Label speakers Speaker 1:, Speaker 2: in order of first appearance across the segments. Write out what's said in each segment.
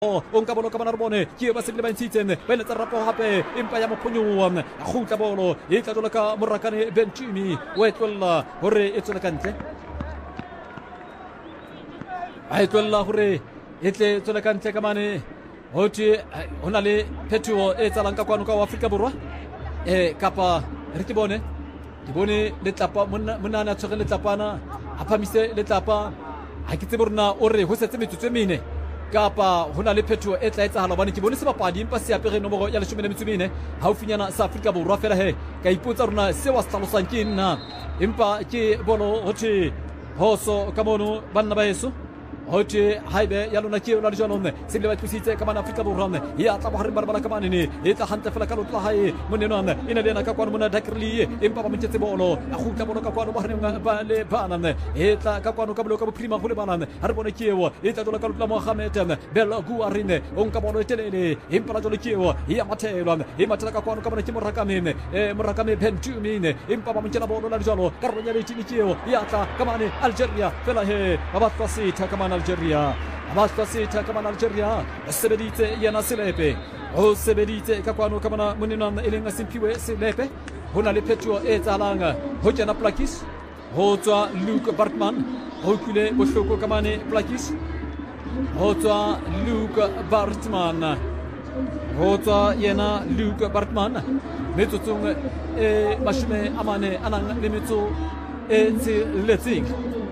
Speaker 1: onka bolo ka bana re bone ke ba se le ba ntshitseng ba ile tsa rapo hape empa ya mophonyo a khutla bolo e tla jola ka morakane Bentumi o etlolla hore e tswela ka ntle a etlolla hore e tle tswela ka ntle ka mane hothi hona le phethuo e tsalang ka kwano ka Afrika Borwa kapa re ke bone le tlapa monna na tshwere le tlapana a phamise le tlapa ha ke tsebe rona o re ho setse metsotso e mene kapa hona le phethuo e tla etsahala hobane ke bone sebapadi empa se apere nomoro ya 14 haufinyana sa Afrika Borwa fela he ka ipotsa rona se wa hlalosang ke nna empa ke bolo hothi hoso ka mono banna ba yeso hothi haibe ya lona ke ona jwanone se le ba tlisitse ka bana Afrika Borwa ya tla ba hare barbala ka bana ne e tla hantla fela ka lotla hae monenwana ina le na ka kwano mona Dakrili empa ba mtetse bolo a khutla bolo ka kwano ba hare ba le bana e tla ka kwano ka bolo ka prima go le bana ha re bone kewo e tla dola ka lotla Mohamed Bella Guarine onka bolo telele empa la dola kewo ya mathelwa e matela ka kwano ka bana ke morakame Bentumi empa ba mtela bolo la jalo ka ronya le tini kewo ya tla ka mane Algeria fela he ba tsita ka mane Algeria amasita kama Algeria sebedite yana Selepe o sebedite ka kwano kama monena elenga simpiwe Selepe hona le phethuo e tsalanga ho tsena Plakis ho tswa Luke Bartman ho kule bohloko kama ne Plakis ho tswa Luke Bartman ho tswa yena Luke Bartman metsotsong mashime amane anang le metso e tsiletsing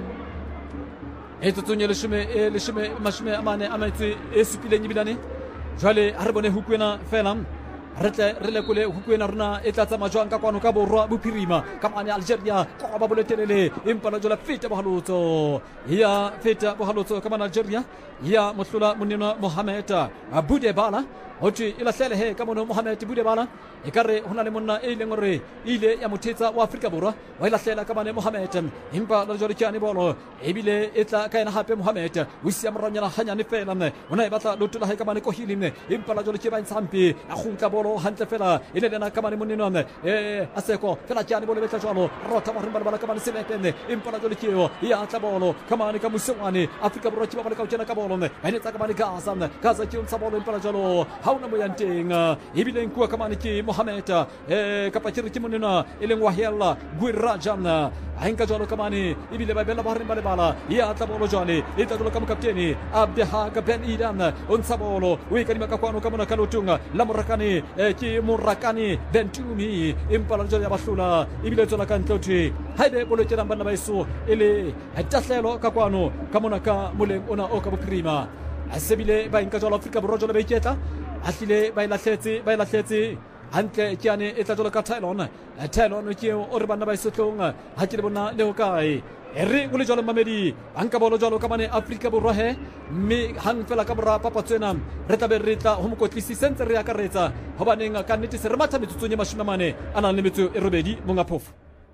Speaker 1: e tsotsong le shime mashime amane ametsi e supileng bilane jwale ha re bone hukwena fela re le kule hukwena rona e tlatsa majwang ka kwano ka borwa bophirima ka mane Algeria ka ba boletelele empa la jola feta bohalotso ya feta bohalotso ka mane Algeria ya mohlula monena Mohamed Boudebala hothi ila hlele he ka mono Mohamed Boudebala ekare hona le monna e leng hore ile ya mothetsa wa Afrika Borwa wa ila hlela ka mane Mohamed empa la jole kyane bolo ebile etla ka ena hape Mohamed o sia moranyana hanyane fela ona e batla lotula ha ka mane ko hiline empa la jole ke ba ntsampi a khutla bolo hantle fela ile lena ka mane moneno aseko fela kyane bolo betla jwalo rota ba rimbala ka mane Selepene empa la jole keo ya tla bolo ka mane ka Musewani Afrika Borwa ba ka utjena ka bolo ba netsa ka mane Gaza ke untsa bolo empa la jalo hauna moyanteng ebile nkua ka mane ke Mohamed kapa tshiri ke monena eleng wa hela Guirajan ainka jalo ka mane ebile ba bela ba re bala ya tla bolo jwale e tla dola ka mokapteni Abdehak Ben Idan untsa bolo o ikadima ka kwano ka mona ka lotunga la morakane ke morakane Bentumi empa la jalo ya bahlula ebile tsona ka ntlothe haide bolo tsena bana ba iso ele tahlelo ka kwano ka mona ka moleng ona o ka boprima asebile ba inka jalo Afrika Borwa jalo ba iketla ahlile ba ilahletse hantle kyane e tla jola ka Thailand ke o re bana ba isotlong ha ke le bona le ho kae re go le jalo mamedi anka bolo jalo ka mane Afrika Borwa he mme hang fela ka bora papatsena re tla be re tla ho mokotlisi sentse re akaretsa hobaneng ka nnete se re matha metsotsong ya mashimamane ana le metso e robedi monga phofu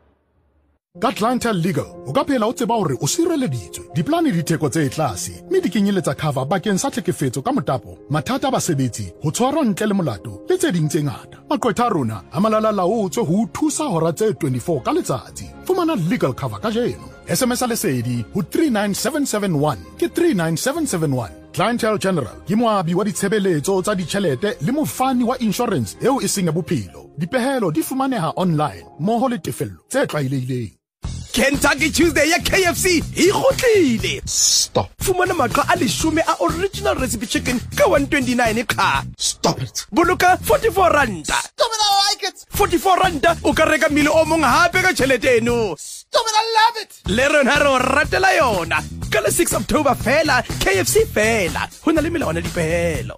Speaker 2: ka Clientele Legal o ka phela o tseba hore o sireleditswe diplane ditheko tse tlase mme di kenyeletsa cover bakeng sa tlhekefetso ka motapo mathata a basebetsi ho tshwarwa ntle le molato le tse ding tse ngata maqwetha a rona a malala-laotswe ho thusa hora tse 24 ka letsatsi fumana legal cover ka jeno SMS lesedi ho 39771 ke 39771 Clientele General ke moabi wa ditshebeletso tsa ditjhelete le mofani wa insurance eo e seng ya bophelo dipehelo di fumaneha online moho le tefello tse tlwaelehileng
Speaker 3: Kentucky Tuesday ya KFC e gotlile.
Speaker 2: Stop.
Speaker 3: Fumana maqwa a 10 a original recipe chicken ka 129 ka.
Speaker 2: Stop it.
Speaker 3: Boloka 44 randa.
Speaker 4: Stop it, I like it.
Speaker 3: 44 randa o ka reka mile o mong hape ka tšhelete eno.
Speaker 4: Stop it, I love it.
Speaker 3: Le rona re o ratela yona. Ka le 6 October fela, KFC fela. Hona le melawana dipehelo.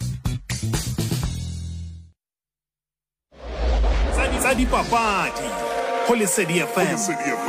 Speaker 5: Tsa dipapadi. Lesedi FM.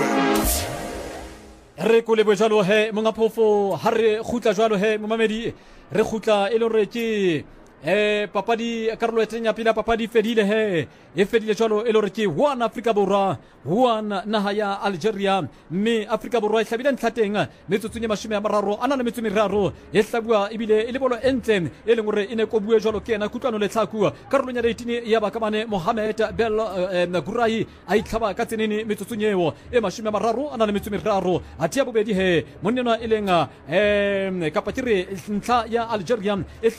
Speaker 1: re kole bo jalo he monga phofo ha re khutla jwalo he momamedi re khutla e le re ke papadi karolo e tenya pila papadi fedile he e fedile jwalo e lore ke 1 Afrika Borwa 1 naha ya Algeria mme Afrika Borwa e hlabile ntlateng metsotso e 30 ana le metso meraro e hlabua ebile e le bolo entle e leng hore ine ko bue jwalo ke ena kutlwano le tlhaku karolo nya 18 ya bakamane Mohamed Bel Gurai a itlhaba ka tsenene metsotso nyeo e 30 ana le metso meraro a tia bobedi he monnena e lenga kapatire ntla ya Algeria